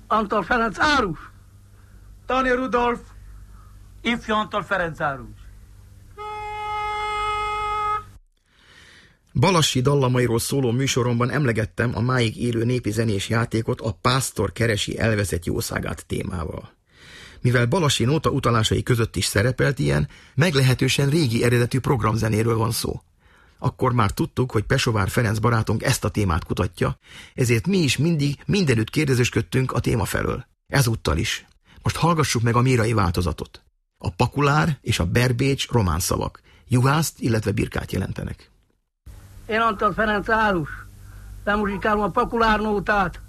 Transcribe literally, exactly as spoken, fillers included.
Antal Ferenc árus. Tani Rudolf. Ifjú Antal Ferenc árus. Balassi dallamairól szóló műsoromban emlegettem a máig élő népi zenés játékot, a Pásztor keresi elveszett jószágát témával. Mivel Balassi nóta utalásai között is szerepelt ilyen, meglehetősen régi eredetű programzenéről van szó. Akkor már tudtuk, hogy Pesovár Ferenc barátunk ezt a témát kutatja, ezért mi is mindig mindenütt kérdezősködtünk a téma felől. Ezúttal is. Most hallgassuk meg a mérai változatot. A pakulár és a berbécs román szavak. Juhászt, illetve birkát jelentenek. Én Antal Ferenc árus. Lemuzsikálom a pakulárnótát.